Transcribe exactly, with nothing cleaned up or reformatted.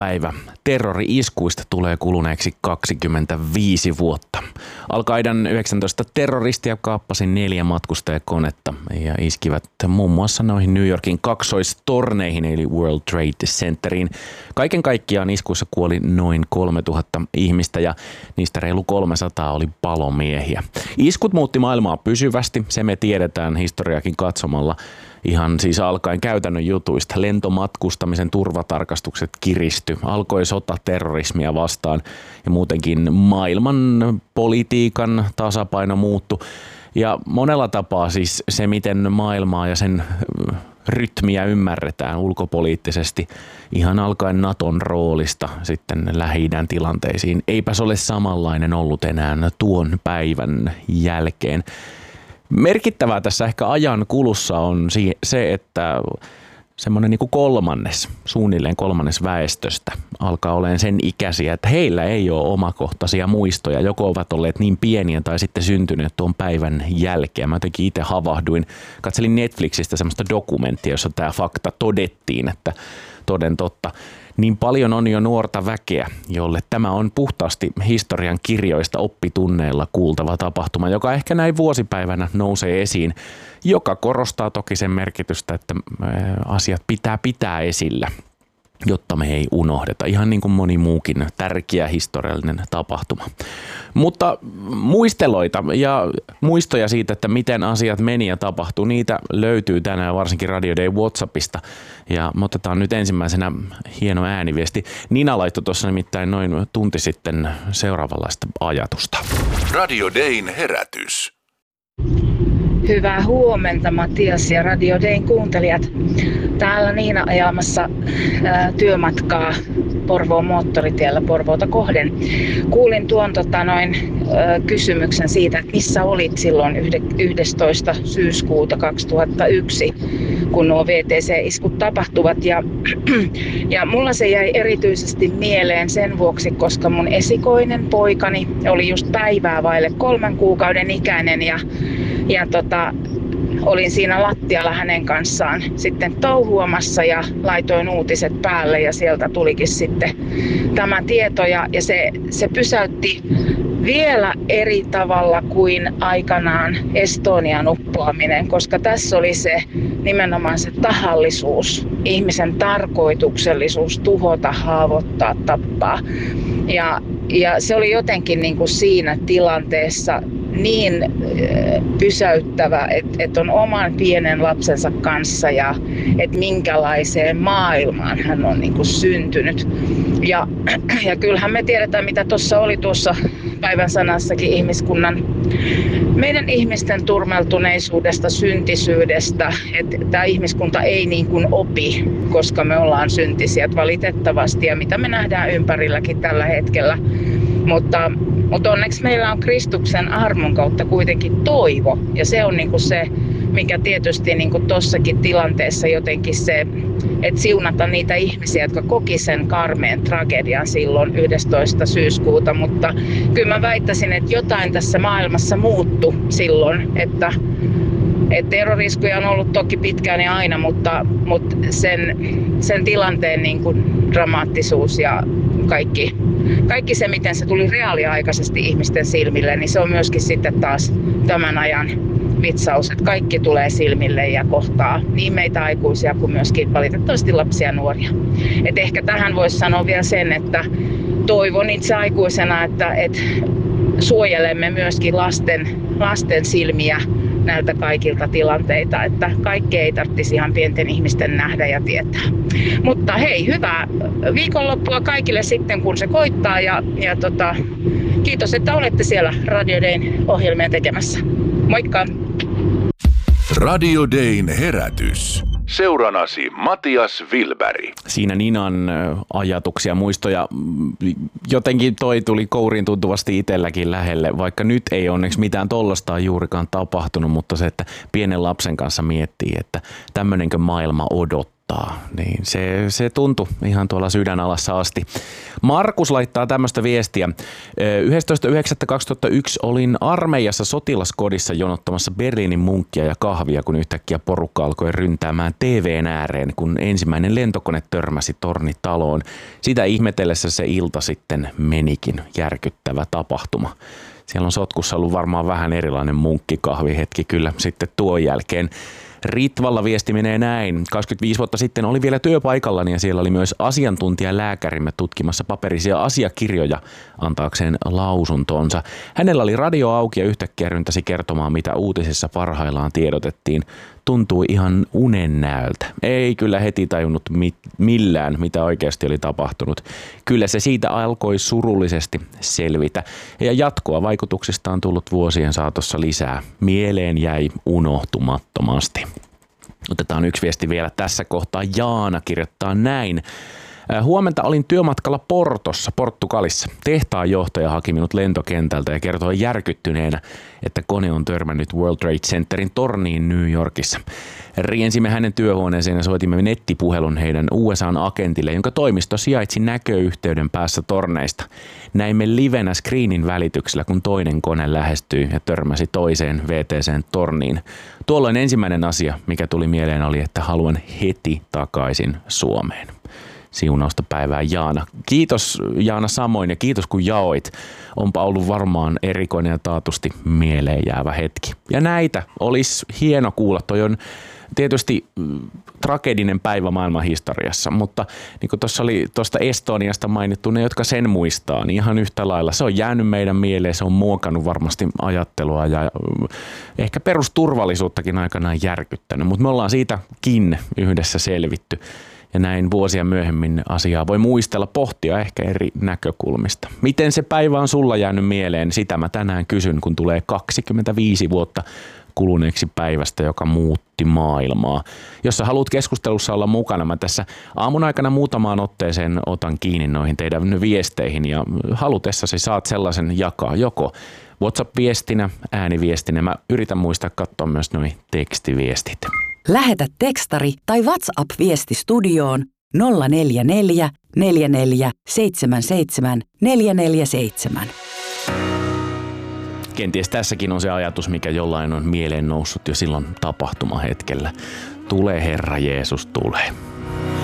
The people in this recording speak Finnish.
Päivä terrori-iskuista tulee kuluneeksi kaksikymmentäviisi vuotta. Al-Qaidan yhdeksäntoista terroristia kaappasi neljä matkustajakonetta ja iskivät muun muassa noihin New Yorkin kaksoistorneihin eli World Trade Centeriin. Kaiken kaikkiaan iskuissa kuoli noin kolmetuhatta ihmistä ja niistä reilu kolmesataa oli palomiehiä. Iskut muutti maailmaa pysyvästi, se me tiedetään historiakin katsomalla. Ihan siis alkaen käytännön jutuista. Lentomatkustamisen turvatarkastukset kiristy. Alkoi sota terrorismia vastaan ja muutenkin maailman politiikan tasapaino muuttui. Ja monella tapaa siis se, miten maailmaa ja sen rytmiä ymmärretään ulkopoliittisesti, ihan alkaen Naton roolista sitten Lähi-idän tilanteisiin. Eipäs ole samanlainen ollut enää tuon päivän jälkeen. Merkittävää tässä ehkä ajan kulussa on se, että semmoinen niin kuin kolmannes, suunnilleen kolmannes väestöstä alkaa olemaan sen ikäisiä, että heillä ei ole omakohtaisia muistoja. Joko ovat olleet niin pieniä tai sitten syntyneet tuon päivän jälkeen. Mä jotenkin itse havahduin, katselin Netflixistä semmoista dokumenttia, jossa tämä fakta todettiin, että toden totta. Niin paljon on jo nuorta väkeä, jolle tämä on puhtaasti historian kirjoista oppitunneilla kuultava tapahtuma, joka ehkä näin vuosipäivänä nousee esiin, joka korostaa toki sen merkitystä, että asiat pitää pitää esillä, jotta me ei unohdeta. Ihan niin kuin moni muukin tärkeä historiallinen tapahtuma. Mutta muisteloita ja muistoja siitä, että miten asiat meni ja tapahtui, niitä löytyy tänään varsinkin Radio Day WhatsAppista. Ja me otetaan nyt ensimmäisenä hieno ääniviesti. Nina laittoi tuossa nimittäin noin tunti sitten seuraavanlaista ajatusta. Radio Dayn herätys. Hyvää huomenta Matias ja Radio Dayn kuuntelijat. Täällä Niina ajamassa ää, työmatkaa Porvoon moottoritiellä Porvoota kohden. Kuulin tuon tota, noin, ää, kysymyksen siitä, että missä olit silloin yhdestoista syyskuuta kaksituhattayksi, kun nuo V T C-iskut tapahtuvat. Ja, ja mulla se jäi erityisesti mieleen sen vuoksi, koska mun esikoinen poikani oli just päivää vaille kolmen kuukauden ikäinen ja, ja tota, olin siinä lattialla hänen kanssaan sitten touhuamassa ja laitoin uutiset päälle ja sieltä tulikin sitten tämä tieto ja, ja se, se pysäytti vielä eri tavalla kuin aikanaan Estonian uppoaminen, koska tässä oli se nimenomaan se tahallisuus, ihmisen tarkoituksellisuus tuhota, haavoittaa, tappaa. Ja, ja se oli jotenkin niin kuin siinä tilanteessa niin pysäyttävä, että et on oman pienen lapsensa kanssa ja että minkälaiseen maailmaan hän on niin kuin syntynyt. Ja, ja kyllähän me tiedetään, mitä tuossa oli tuossa päivän sanassakin ihmiskunnan, meidän ihmisten turmeltuneisuudesta, syntisyydestä, että tämä ihmiskunta ei niin kuin opi, koska me ollaan syntisiä valitettavasti ja mitä me nähdään ympärilläkin tällä hetkellä. Mutta, mutta onneksi meillä on Kristuksen armon kautta kuitenkin toivo ja se on niin kuin se, mikä tietysti niin kuin tossakin tilanteessa jotenkin se, että siunata niitä ihmisiä, jotka koki sen karmeen tragedian silloin yhdestoista syyskuuta, mutta kyllä mä väittäisin, että jotain tässä maailmassa muuttui silloin, että Et terroriskuja on ollut toki pitkään ja aina, mutta, mutta sen, sen tilanteen niin kuin dramaattisuus ja kaikki, kaikki se, miten se tuli reaaliaikaisesti ihmisten silmille, niin se on myöskin sitten taas tämän ajan vitsaus, että kaikki tulee silmille ja kohtaa niin meitä aikuisia kuin myöskin valitettavasti lapsia ja nuoria. Et ehkä tähän voisi sanoa vielä sen, että toivon itse aikuisena, että, että suojelemme myöskin lasten, lasten silmiä näiltä kaikilta tilanteita, että kaikki ei tarvitsisi ihan pienten ihmisten nähdä ja tietää. Mutta hei, hyvää viikonloppua kaikille sitten, kun se koittaa ja, ja tota, kiitos, että olette siellä Radio Dayn ohjelmia tekemässä. Moikka! Radio Dayn herätys. Seuranasi Matias Wilberg. Siinä Ninan ajatuksia, muistoja, jotenkin toi tuli kouriin tuntuvasti itselläkin lähelle, vaikka nyt ei onneksi mitään tollasta juurikaan tapahtunut, mutta se, että pienen lapsen kanssa miettii, että tämmöinenkö maailma odottaa. kohtaa, niin se, se tuntui ihan tuolla sydänalassa asti. Markus laittaa tämmöistä viestiä. yhdestoista yhdeksättä kaksituhattayksi olin armeijassa sotilaskodissa jonottamassa Berliinin munkkia ja kahvia, kun yhtäkkiä porukka alkoi ryntäämään T V:n ääreen, kun ensimmäinen lentokone törmäsi tornitaloon. Sitä ihmetellessä se ilta sitten menikin. Järkyttävä tapahtuma. Siellä on sotkussa ollut varmaan vähän erilainen munkkikahvihetki kyllä sitten tuon jälkeen. Ritvalla viesti menee näin. kaksikymmentäviisi vuotta sitten oli vielä työpaikallani ja siellä oli myös asiantuntijalääkärimme tutkimassa paperisia asiakirjoja antaakseen lausuntonsa. Hänellä oli radio auki ja yhtäkkiä ryntäsi kertomaan, mitä uutisissa parhaillaan tiedotettiin. Tuntui ihan unennäöltä. Ei kyllä heti tajunnut mit- millään, mitä oikeasti oli tapahtunut. Kyllä se siitä alkoi surullisesti selvitä. Ja jatkoa vaikutuksista on tullut vuosien saatossa lisää. Mieleen jäi unohtumattomasti. Otetaan yksi viesti vielä tässä kohtaa. Jaana kirjoittaa näin. Huomenta olin työmatkalla Portossa, Portugalissa. Tehtaan johtaja haki minut lentokentältä ja kertoi järkyttyneenä, että kone on törmännyt World Trade Centerin torniin New Yorkissa. Riensimme hänen työhuoneeseen ja soitimme nettipuhelun heidän U S A-agentille, jonka toimisto sijaitsi näköyhteyden päässä torneista. Näimme livenä screenin välityksellä, kun toinen kone lähestyi ja törmäsi toiseen V T C:n torniin. Tuolloin ensimmäinen asia, mikä tuli mieleen, oli, että haluan heti takaisin Suomeen. Siunausta päivää Jaana. Kiitos Jaana samoin ja kiitos kun jaoit. Onpa ollut varmaan erikoinen ja taatusti mieleen jäävä hetki. Ja näitä olisi hieno kuulla. Toi on tietysti tragedinen päivä maailman historiassa, mutta niin kuin tuossa oli tuosta Estoniasta mainittu, ne jotka sen muistaa, niin ihan yhtä lailla. Se on jäänyt meidän mieleen, se on muokannut varmasti ajattelua ja ehkä perusturvallisuuttakin aikanaan järkyttänyt, mutta me ollaan siitäkin yhdessä selvitty. Ja näin vuosia myöhemmin asiaa voi muistella, pohtia ehkä eri näkökulmista. Miten se päivä on sulla jäänyt mieleen? Sitä mä tänään kysyn, kun tulee kaksikymmentäviisi vuotta kuluneeksi päivästä, joka muutti maailmaa. Jos sä haluat keskustelussa olla mukana, mä tässä aamun aikana muutamaan otteeseen otan kiinni noihin teidän viesteihin ja halutessasi saat sellaisen jakaa joko WhatsApp-viestinä, ääniviestinä. Mä yritän muistaa katsoa myös noi tekstiviestit. Lähetä tekstari tai WhatsApp-viesti studioon nolla neljä neljä, neljä neljä, seitsemän seitsemän, neljä neljä seitsemän. Kenties tässäkin on se ajatus, mikä jollain on mieleen noussut jo silloin tapahtumahetkellä. Tule Herra Jeesus, tule.